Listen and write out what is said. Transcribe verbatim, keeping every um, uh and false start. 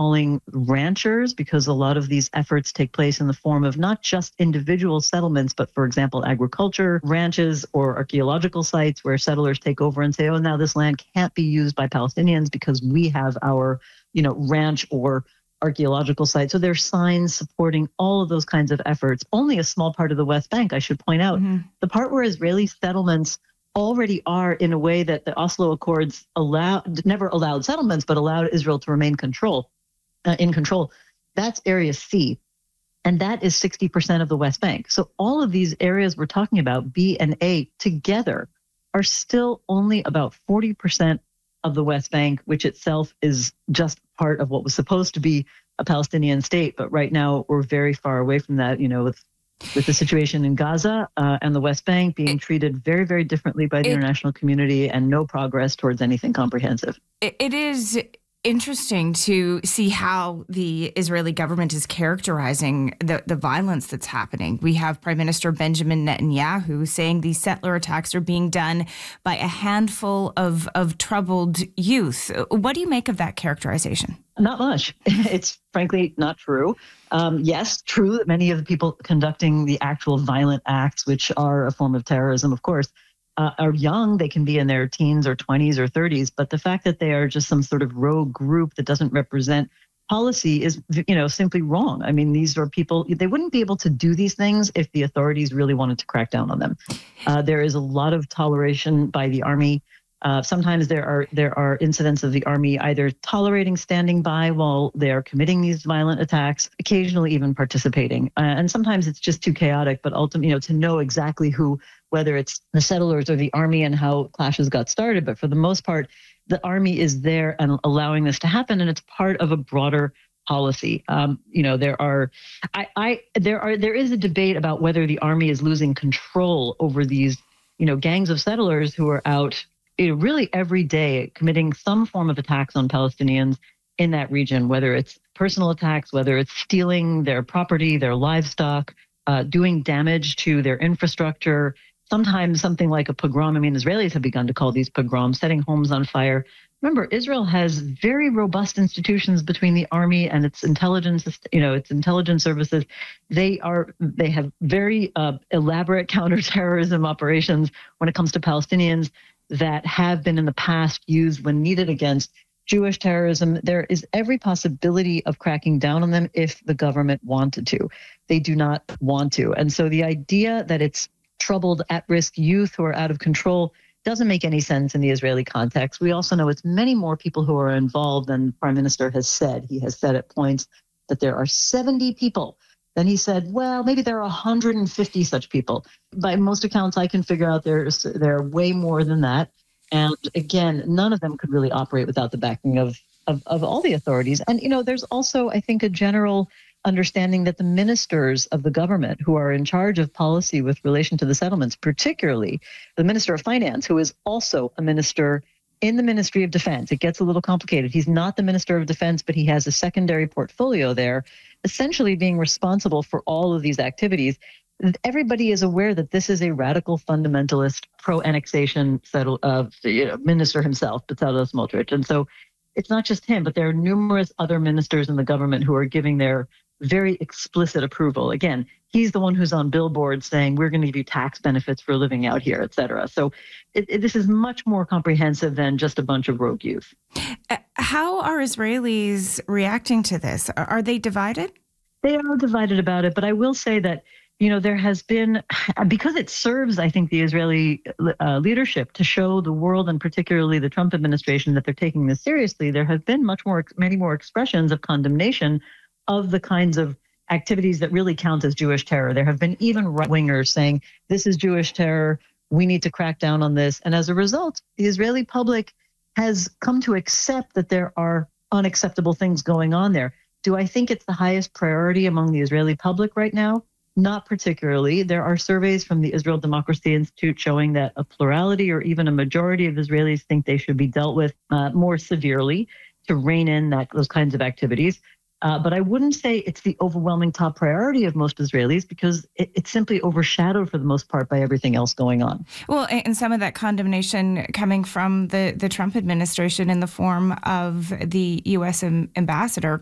calling ranchers, because a lot of these efforts take place in the form of not just individual settlements, but, for example, agriculture ranches or archaeological sites where settlers take over and say, oh, now this land can't be used by Palestinians because we have our, you know, ranch or archaeological site. So there's signs supporting all of those kinds of efforts. Only a small part of the West Bank, I should point out. Mm-hmm. The part where Israeli settlements already are in a way that the Oslo Accords allowed, never allowed settlements, but allowed Israel to remain control, uh, in control. That's Area C, and that is sixty percent of the West Bank. So all of these areas we're talking about, B and A, together are still only about forty percent of the West Bank, which itself is just part of what was supposed to be a Palestinian state. But right now, we're very far away from that, you know, with with the situation in Gaza uh, and the West Bank being treated very, very differently by the it, international community, and no progress towards anything comprehensive. It, it is interesting to see how the Israeli government is characterizing the, the violence that's happening. We have Prime Minister Benjamin Netanyahu saying these settler attacks are being done by a handful of, of troubled youth. What do you make of that characterization? Not much. It's frankly not true. Um, yes, true that many of the people conducting the actual violent acts, which are a form of terrorism, of course, uh, are young. They can be in their teens or twenties or thirties. But the fact that they are just some sort of rogue group that doesn't represent policy is, you know, simply wrong. I mean, these are people, they wouldn't be able to do these things if the authorities really wanted to crack down on them. Uh, there is a lot of toleration by the army. Uh, sometimes there are there are incidents of the army either tolerating standing by while they are committing these violent attacks, occasionally even participating. Uh, and sometimes it's just too chaotic, but ultimately, you know, to know exactly who, whether it's the settlers or the army and how clashes got started. But for the most part, the army is there and allowing this to happen, and it's part of a broader policy. Um, you know, there are, I, I, there are, there is a debate about whether the army is losing control over these, you know, gangs of settlers who are out, you know, really every day committing some form of attacks on Palestinians in that region, whether it's personal attacks, whether it's stealing their property, their livestock, uh, doing damage to their infrastructure, sometimes something like a pogrom. I mean, Israelis have begun to call these pogroms, setting homes on fire. Remember, Israel has very robust institutions between the army and its intelligence, you know, its intelligence services. They are, they have very uh, elaborate counterterrorism operations when it comes to Palestinians that have been in the past used when needed against Jewish terrorism. There is every possibility of cracking down on them if the government wanted to. They do not want to. And so the idea that it's troubled, at-risk youth who are out of control doesn't make any sense in the Israeli context. We also know it's many more people who are involved than the Prime Minister has said. He has said at points that there are seventy people. Then he said, well, maybe there are one hundred fifty such people. By most accounts, I can figure out there's there are way more than that. And again, none of them could really operate without the backing of, of, of all the authorities. And, you know, there's also, I think, a general understanding that the ministers of the government who are in charge of policy with relation to the settlements, particularly the Minister of Finance, who is also a minister in the Ministry of Defense. It gets a little complicated. He's not the Minister of Defense, but he has a secondary portfolio there, essentially being responsible for all of these activities. Everybody is aware that this is a radical fundamentalist pro-annexation settle, uh, you know, minister himself, Bezalel Smotrich. And so it's not just him, but there are numerous other ministers in the government who are giving their very explicit approval. Again, he's the one who's on billboards saying, we're going to give you tax benefits for living out here, et cetera. So it, it, this is much more comprehensive than just a bunch of rogue youth. Uh, how are Israelis reacting to this? Are, are they divided? They are divided about it, but I will say that, you know, there has been, because it serves, I think, the Israeli uh, leadership to show the world, and particularly the Trump administration, that they're taking this seriously. There have been much more, many more expressions of condemnation of the kinds of activities that really count as Jewish terror. There have been even right-wingers saying, this is Jewish terror, we need to crack down on this. And as a result, the Israeli public has come to accept that there are unacceptable things going on there. Do I think it's the highest priority among the Israeli public right now? Not particularly. There are surveys from the Israel Democracy Institute showing that a plurality or even a majority of Israelis think they should be dealt with uh, more severely to rein in that those kinds of activities. Uh, but I wouldn't say it's the overwhelming top priority of most Israelis, because it, it's simply overshadowed for the most part by everything else going on. Well, and some of that condemnation coming from the, the Trump administration in the form of the U S ambassador